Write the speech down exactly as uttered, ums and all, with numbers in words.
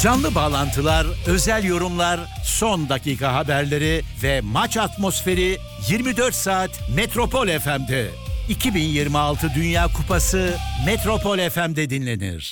Canlı bağlantılar, özel yorumlar, son dakika haberleri ve maç atmosferi yirmi dört saat Metropol F M'de. iki bin yirmi altı Dünya Kupası Metropol F M'de dinlenir.